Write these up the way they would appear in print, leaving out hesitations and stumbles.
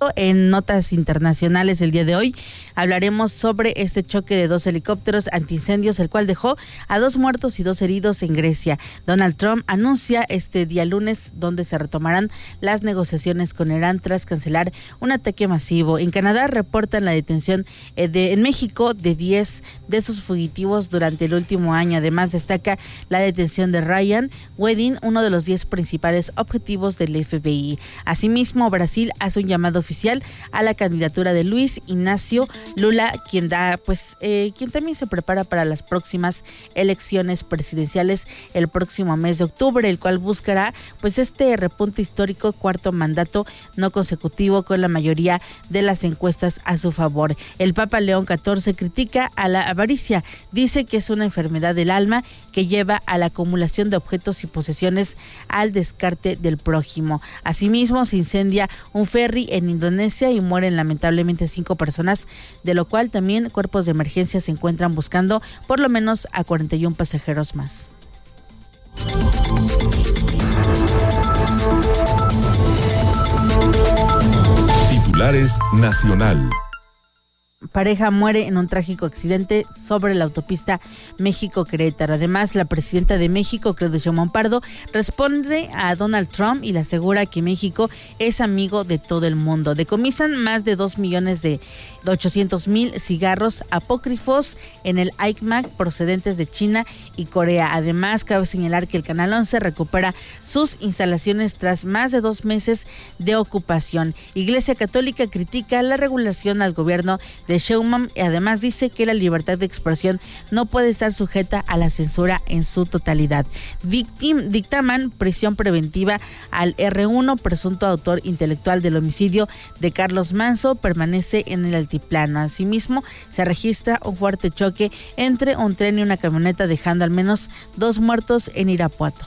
En notas internacionales el día de hoy hablaremos sobre este choque de 2 helicópteros antiincendios, el cual dejó a 2 muertos y 2 heridos en Grecia. Donald Trump anuncia este día lunes donde se retomarán las negociaciones con Irán tras cancelar un ataque masivo. En Canadá reportan la detención en México de 10 de sus fugitivos durante el último año. Además destaca la detención de Ryan Wedding, uno de los 10 principales objetivos del FBI. Asimismo, Brasil hace un llamado oficial a la candidatura de Luis Ignacio Lula, quien también se prepara para las próximas elecciones presidenciales el próximo mes de octubre, el cual buscará este repunte histórico, 4º mandato no consecutivo con la mayoría de las encuestas a su favor. El Papa León XIV critica a la avaricia, dice que es una enfermedad del alma que lleva a la acumulación de objetos y posesiones al descarte del prójimo. Asimismo, se incendia un ferry en Indonesia y mueren lamentablemente 5 personas, de lo cual también cuerpos de emergencia se encuentran buscando por lo menos a 41 pasajeros más. Titulares nacional. Pareja muere en un trágico accidente sobre la autopista México-Querétaro. Además, la presidenta de México, Claudia Sheinbaum Pardo, responde a Donald Trump y le asegura que México es amigo de todo el mundo. Decomisan más de 2.800.000 cigarros apócrifos en el ICMAC procedentes de China y Corea. Además, cabe señalar que el Canal 11 recupera sus instalaciones tras más de 2 meses de ocupación. Iglesia Católica critica la regulación al gobierno de Sheinbaum y además dice que la libertad de expresión no puede estar sujeta a la censura en su totalidad. Dictaman prisión preventiva al R1, presunto autor intelectual del homicidio de Carlos Manzo, permanece en el altiplano. Asimismo, se registra un fuerte choque entre un tren y una camioneta, dejando al menos 2 muertos en Irapuato.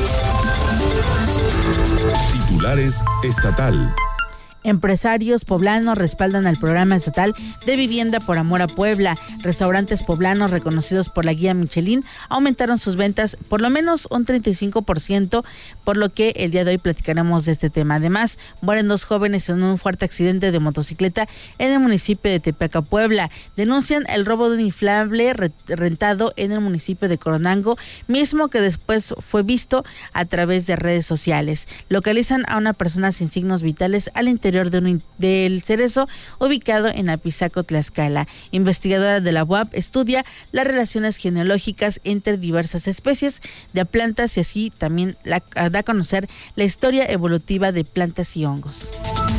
Titulares estatal. Empresarios poblanos respaldan al programa estatal de vivienda por amor a Puebla. Restaurantes poblanos reconocidos por la guía Michelin aumentaron sus ventas por lo menos un 35%, por lo que el día de hoy platicaremos de este tema. Además, mueren 2 jóvenes en un fuerte accidente de motocicleta en el municipio de Tepeaca, Puebla. Denuncian el robo de un inflable rentado en el municipio de Coronango, mismo que después fue visto a través de redes sociales. Localizan a una persona sin signos vitales al interior del Cerezo, ubicado en Apizaco, Tlaxcala. Investigadora de la UAP estudia las relaciones genealógicas entre diversas especies de plantas y así también da a conocer la historia evolutiva de plantas y hongos.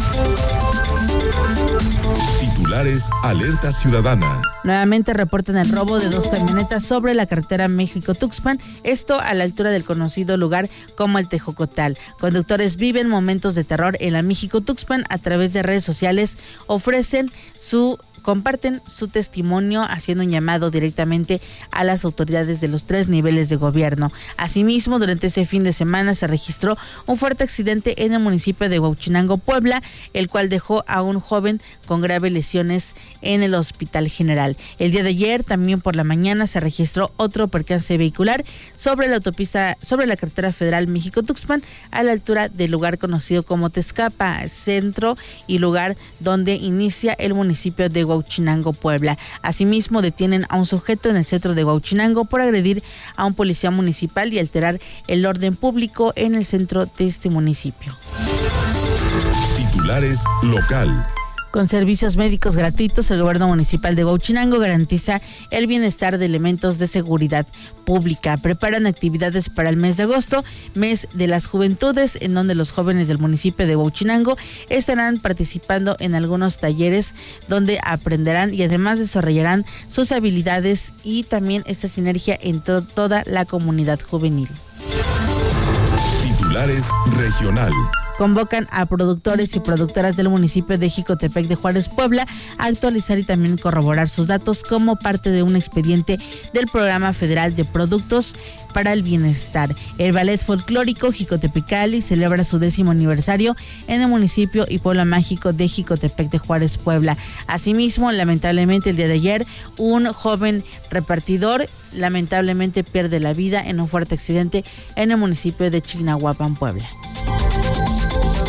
Titulares Alerta Ciudadana. Nuevamente reportan el robo de 2 camionetas sobre la carretera México-Tuxpan, esto a la altura del conocido lugar como el Tejocotal. Conductores viven momentos de terror en la México-Tuxpan. A través de redes sociales comparten su testimonio, haciendo un llamado directamente a las autoridades de los 3 niveles de gobierno. Asimismo, durante este fin de semana se registró un fuerte accidente en el municipio de Huauchinango, Puebla, el cual dejó a un joven con graves lesiones en el Hospital General. El día de ayer, también por la mañana, se registró otro percance vehicular sobre la carretera federal México-Tuxpan, a la altura del lugar conocido como Tezcapa, centro y lugar donde inicia el municipio de Huauchinango, Puebla. Asimismo, detienen a un sujeto en el centro de Huauchinango por agredir a un policía municipal y alterar el orden público en el centro de este municipio. Titulares local. Con servicios médicos gratuitos, el gobierno municipal de Huauchinango garantiza el bienestar de elementos de seguridad pública. Preparan actividades para el mes de agosto, mes de las juventudes, en donde los jóvenes del municipio de Huauchinango estarán participando en algunos talleres donde aprenderán y además desarrollarán sus habilidades y también esta sinergia entre toda la comunidad juvenil. Titulares regional. Convocan a productores y productoras del municipio de Jicotepec de Juárez, Puebla, a actualizar y también corroborar sus datos como parte de un expediente del Programa Federal de Productos para el Bienestar. El Ballet Folclórico Jicotepecali celebra su 10º aniversario en el municipio y pueblo mágico de Jicotepec de Juárez, Puebla. Asimismo, lamentablemente el día de ayer, un joven repartidor lamentablemente pierde la vida en un fuerte accidente en el municipio de Chignahuapan, Puebla.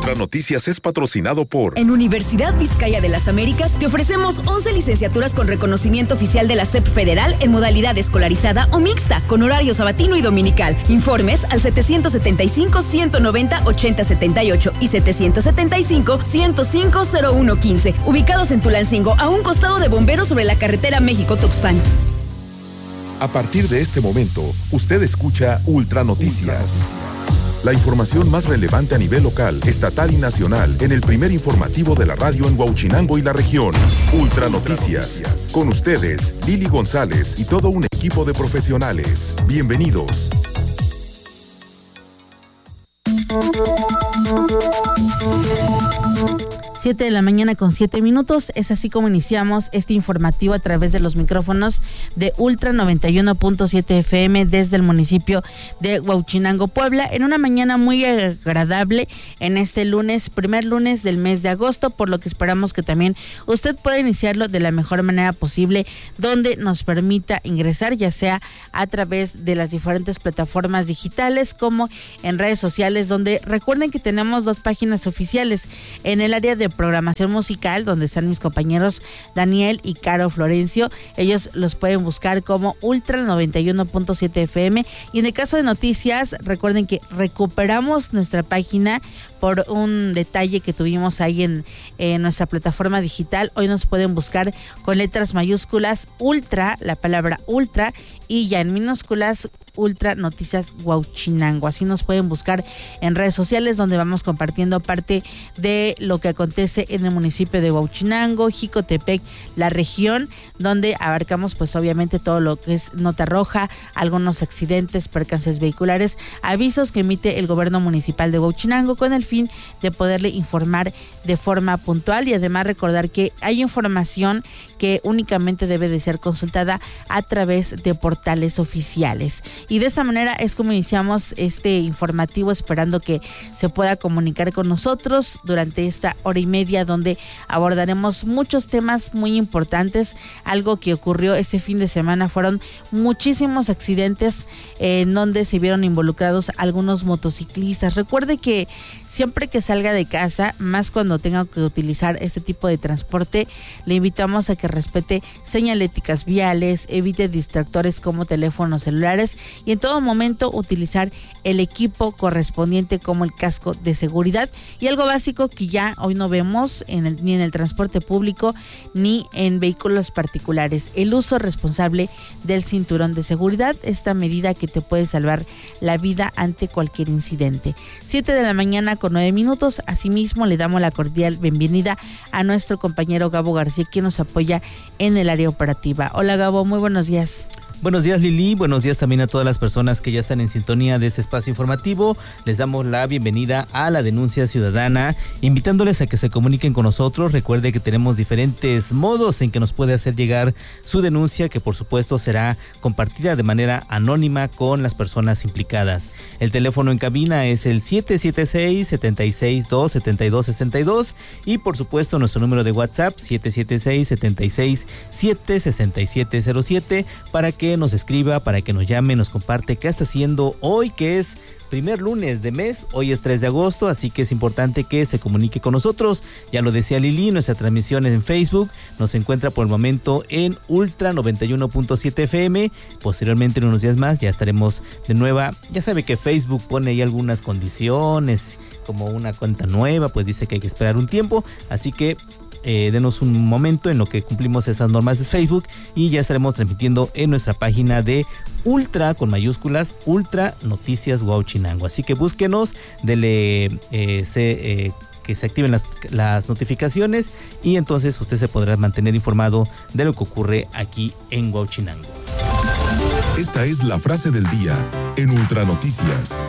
Ultra Noticias es patrocinado por... En Universidad Vizcaya de las Américas te ofrecemos 11 licenciaturas con reconocimiento oficial de la SEP Federal en modalidad escolarizada o mixta, con horario sabatino y dominical. Informes al 775-190-8078 y 775-105-0115. Ubicados en Tulancingo, a un costado de Bomberos sobre la carretera México-Tuxpan. A partir de este momento, usted escucha Ultra Noticias. La información más relevante a nivel local, estatal y nacional en el primer informativo de la radio en Huauchinango y la región. Ultra Noticias. Con ustedes, Lili González y todo un equipo de profesionales. Bienvenidos. 7 de la mañana con 7 minutos, es así como iniciamos este informativo a través de los micrófonos de Ultra 91.7 FM desde el municipio de Huauchinango, Puebla, en una mañana muy agradable en este lunes, primer lunes del mes de agosto, por lo que esperamos que también usted pueda iniciarlo de la mejor manera posible, donde nos permita ingresar, ya sea a través de las diferentes plataformas digitales como en redes sociales, donde recuerden que tenemos 2 páginas oficiales en el área de programación musical, donde están mis compañeros Daniel y Caro Florencio. Ellos los pueden buscar como Ultra 91.7 FM, y en el caso de noticias, recuerden que recuperamos nuestra página por un detalle que tuvimos ahí en nuestra plataforma digital. Hoy nos pueden buscar con letras mayúsculas Ultra, la palabra Ultra, y ya en minúsculas Ultra Noticias Huauchinango. Así nos pueden buscar en redes sociales, donde vamos compartiendo parte de lo que acontece en el municipio de Huauchinango, Jicotepec, la región, donde abarcamos pues obviamente todo lo que es nota roja, algunos accidentes, percances vehiculares, avisos que emite el gobierno municipal de Huauchinango con el fin de poderle informar de forma puntual, y además recordar que hay información que únicamente debe de ser consultada a través de portales oficiales. Y de esta manera es como iniciamos este informativo, esperando que se pueda comunicar con nosotros durante esta hora y media, donde abordaremos muchos temas muy importantes. Algo que ocurrió este fin de semana fueron muchísimos accidentes en donde se vieron involucrados algunos motociclistas. Recuerde que siempre que salga de casa, más cuando tenga que utilizar este tipo de transporte, le invitamos a que respete señaléticas viales, evite distractores como teléfonos celulares, y en todo momento utilizar el equipo correspondiente como el casco de seguridad, y algo básico que ya hoy no vemos ni en el transporte público ni en vehículos particulares: el uso responsable del cinturón de seguridad, esta medida que te puede salvar la vida ante cualquier incidente. 7 de la mañana con 9 minutos. Asimismo, le damos la cordial bienvenida a nuestro compañero Gabo García, quien nos apoya en el área operativa. Hola Gabo, muy buenos días. Buenos días, Lili, buenos días también a todas las personas que ya están en sintonía de este espacio informativo. Les damos la bienvenida a la denuncia ciudadana, invitándoles a que se comuniquen con nosotros. Recuerde que tenemos diferentes modos en que nos puede hacer llegar su denuncia, que por supuesto será compartida de manera anónima con las personas implicadas. El teléfono en cabina es el 776-762-7262, y por supuesto nuestro número de WhatsApp 776-767-6707, para que nos escriba, para que nos llame, nos comparte qué está haciendo hoy, que es primer lunes de mes. Hoy es 3 de agosto, así que es importante que se comunique con nosotros. Ya lo decía Lili, nuestra transmisión en Facebook nos encuentra por el momento en Ultra 91.7 FM. Posteriormente, en unos días más, ya estaremos de nueva. Ya sabe que Facebook pone ahí algunas condiciones, como una cuenta nueva, pues dice que hay que esperar un tiempo, así que denos un momento en lo que cumplimos esas normas de Facebook, y ya estaremos transmitiendo en nuestra página de Ultra, con mayúsculas, Ultra Noticias Huauchinango. Así que búsquenos, dele que se activen las notificaciones, y entonces usted se podrá mantener informado de lo que ocurre aquí en Huauchinango. Esta es la frase del día en Ultra Noticias.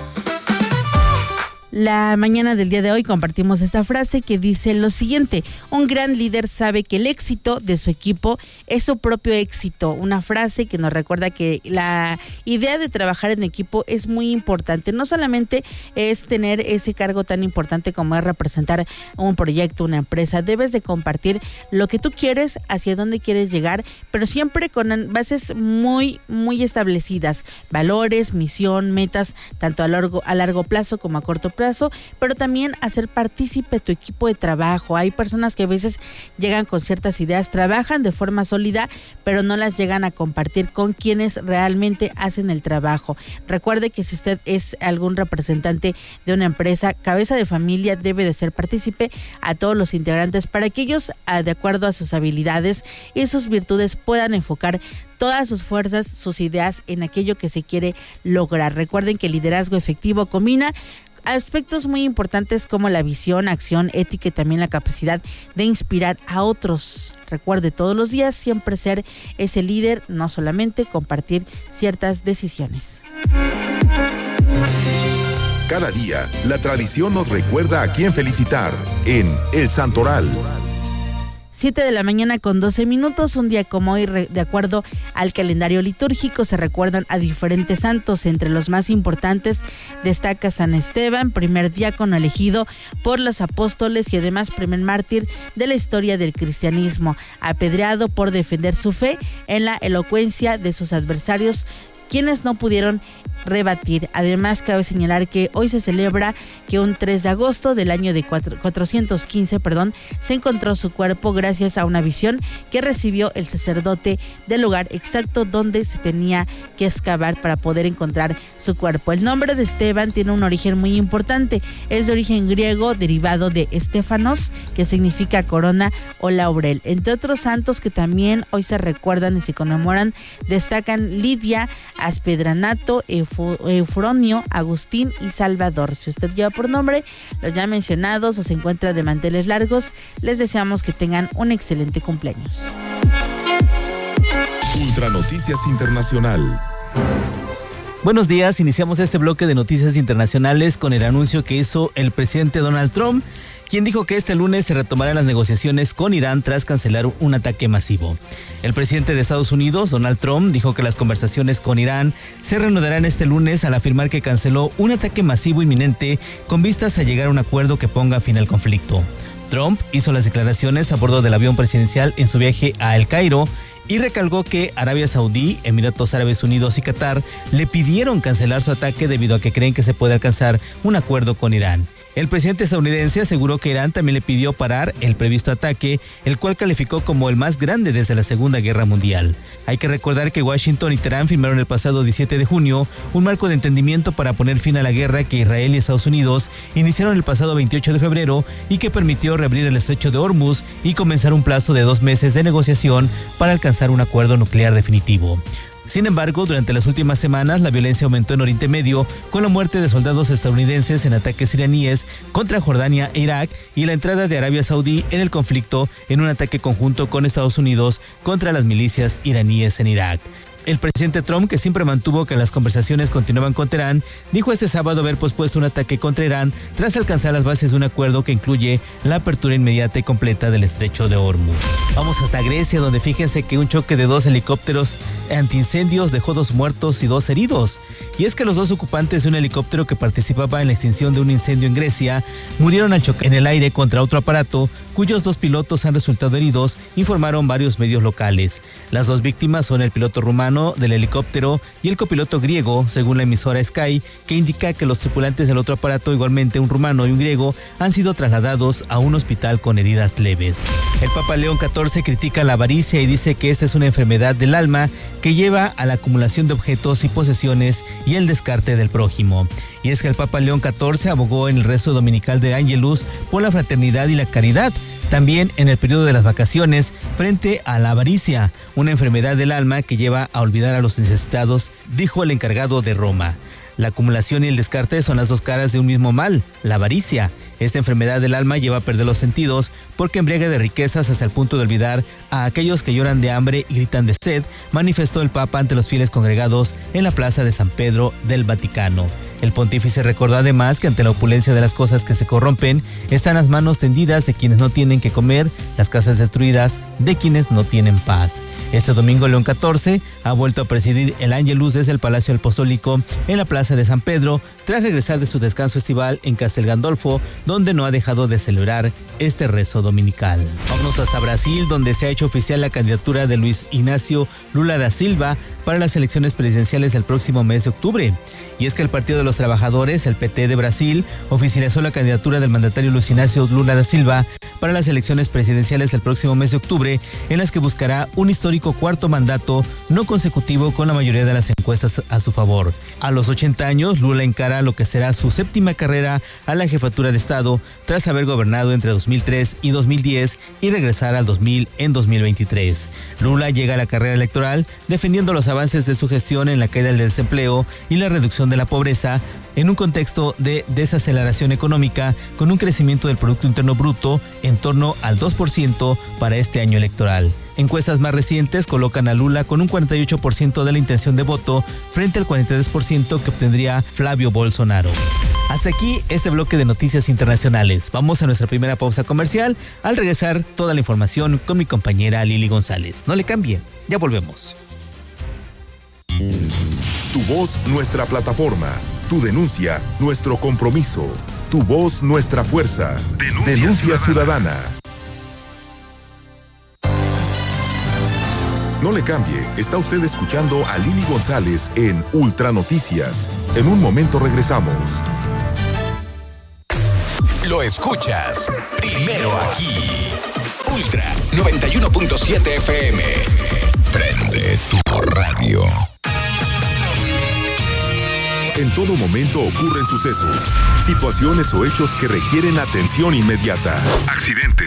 La mañana del día de hoy compartimos esta frase que dice lo siguiente: un gran líder sabe que el éxito de su equipo es su propio éxito. Una frase que nos recuerda que la idea de trabajar en equipo es muy importante. No solamente es tener ese cargo tan importante como es representar un proyecto, una empresa. Debes de compartir lo que tú quieres, hacia dónde quieres llegar, pero siempre con bases muy, muy establecidas. Valores, misión, metas, tanto a largo plazo como a corto plazo, plazo, pero también hacer partícipe tu equipo de trabajo. Hay personas que a veces llegan con ciertas ideas, trabajan de forma sólida, pero no las llegan a compartir con quienes realmente hacen el trabajo. Recuerde que si usted es algún representante de una empresa, cabeza de familia, debe de ser partícipe a todos los integrantes para que ellos, de acuerdo a sus habilidades y sus virtudes, puedan enfocar todas sus fuerzas, sus ideas en aquello que se quiere lograr. Recuerden que el liderazgo efectivo combina aspectos muy importantes como la visión, acción, ética y también la capacidad de inspirar a otros. Recuerde todos los días siempre ser ese líder, no solamente compartir ciertas decisiones. Cada día, la tradición nos recuerda a quién felicitar en El Santoral. 7:12 a.m, un día como hoy, de acuerdo al calendario litúrgico, se recuerdan a diferentes santos. Entre los más importantes destaca San Esteban, primer diácono elegido por los apóstoles y además primer mártir de la historia del cristianismo, apedreado por defender su fe en la elocuencia de sus adversarios, quienes no pudieron rebatir. Además, cabe señalar que hoy se celebra que un 3 de agosto del año de 415, se encontró su cuerpo gracias a una visión que recibió el sacerdote del lugar exacto donde se tenía que excavar para poder encontrar su cuerpo. El nombre de Esteban tiene un origen muy importante. Es de origen griego, derivado de Estéfanos, que significa corona o laurel. Entre otros santos que también hoy se recuerdan y se conmemoran, destacan Lidia, Aspedranato, Eufronio, Agustín y Salvador. Si usted lleva por nombre los ya mencionados o se encuentra de manteles largos, les deseamos que tengan un excelente cumpleaños. Ultranoticias Internacional. Buenos días, iniciamos este bloque de noticias internacionales con el anuncio que hizo el presidente Donald Trump, quien dijo que este lunes se retomarán las negociaciones con Irán tras cancelar un ataque masivo. El presidente de Estados Unidos, Donald Trump, dijo que las conversaciones con Irán se reanudarán este lunes al afirmar que canceló un ataque masivo inminente con vistas a llegar a un acuerdo que ponga fin al conflicto. Trump hizo las declaraciones a bordo del avión presidencial en su viaje a El Cairo y recalcó que Arabia Saudí, Emiratos Árabes Unidos y Qatar le pidieron cancelar su ataque debido a que creen que se puede alcanzar un acuerdo con Irán. El presidente estadounidense aseguró que Irán también le pidió parar el previsto ataque, el cual calificó como el más grande desde la Segunda Guerra Mundial. Hay que recordar que Washington y Teherán firmaron el pasado 17 de junio un marco de entendimiento para poner fin a la guerra que Israel y Estados Unidos iniciaron el pasado 28 de febrero y que permitió reabrir el estrecho de Hormuz y comenzar un plazo de 2 meses de negociación para alcanzar un acuerdo nuclear definitivo. Sin embargo, durante las últimas semanas, la violencia aumentó en Oriente Medio con la muerte de soldados estadounidenses en ataques iraníes contra Jordania e Irak y la entrada de Arabia Saudí en el conflicto en un ataque conjunto con Estados Unidos contra las milicias iraníes en Irak. El presidente Trump, que siempre mantuvo que las conversaciones continuaban con Teherán, dijo este sábado haber pospuesto un ataque contra Irán tras alcanzar las bases de un acuerdo que incluye la apertura inmediata y completa del estrecho de Hormuz. Vamos hasta Grecia, donde fíjense que un choque de 2 helicópteros antiincendios dejó 2 muertos y 2 heridos. Y es que los 2 ocupantes de un helicóptero que participaba en la extinción de un incendio en Grecia murieron al chocar en el aire contra otro aparato, cuyos 2 pilotos han resultado heridos, informaron varios medios locales. Las 2 víctimas son el piloto rumano del helicóptero y el copiloto griego, según la emisora Sky, que indica que los tripulantes del otro aparato, igualmente un rumano y un griego, han sido trasladados a un hospital con heridas leves. El Papa León XIV critica la avaricia y dice que esta es una enfermedad del alma que lleva a la acumulación de objetos y posesiones y el descarte del prójimo. Y es que el Papa León XIV abogó en el rezo dominical de Ángelus por la fraternidad y la caridad, también en el periodo de las vacaciones, frente a la avaricia, una enfermedad del alma que lleva a olvidar a los necesitados, dijo el encargado de Roma. La acumulación y el descarte son las 2 caras de un mismo mal, la avaricia. Esta enfermedad del alma lleva a perder los sentidos porque embriaga de riquezas hasta el punto de olvidar a aquellos que lloran de hambre y gritan de sed, manifestó el Papa ante los fieles congregados en la plaza de San Pedro del Vaticano. El pontífice recordó además que ante la opulencia de las cosas que se corrompen, están las manos tendidas de quienes no tienen que comer, las casas destruidas de quienes no tienen paz. Este domingo León XIV ha vuelto a presidir el Ángelus desde el Palacio Apostólico en la Plaza de San Pedro, tras regresar de su descanso estival en Castel Gandolfo, donde no ha dejado de celebrar este rezo dominical. Vámonos hasta Brasil, donde se ha hecho oficial la candidatura de Luis Ignacio Lula da Silva para las elecciones presidenciales del próximo mes de octubre. Y es que el Partido de los los Trabajadores, el PT de Brasil, oficializó la candidatura del mandatario Luiz Inácio Lula da Silva para las elecciones presidenciales del próximo mes de octubre, en las que buscará un histórico cuarto mandato no consecutivo con la mayoría de las encuestas a su favor. A los 80 años, Lula encara lo que será su séptima carrera a la jefatura de Estado, tras haber gobernado entre 2003 y 2010 y regresar al 2000 en 2023. Lula llega a la carrera electoral defendiendo los avances de su gestión en la caída del desempleo y la reducción de la pobreza, en un contexto de desaceleración económica, con un crecimiento del Producto Interno Bruto en torno al 2% para este año electoral. Encuestas más recientes colocan a Lula con un 48% de la intención de voto frente al 43% que obtendría Flavio Bolsonaro. Hasta aquí este bloque de noticias internacionales. Vamos a nuestra primera pausa comercial. Al regresar, toda la información con mi compañera Lili González. No le cambie, ya volvemos. Tu voz, nuestra plataforma. Tu denuncia, nuestro compromiso. Tu voz, nuestra fuerza. Denuncia ciudadana. No le cambie, está usted escuchando a Lili González en Ultra Noticias. En un momento regresamos. Lo escuchas primero aquí. Ultra 91.7 FM. Prende tu radio. En todo momento ocurren sucesos, situaciones o hechos que requieren atención inmediata. Accidentes,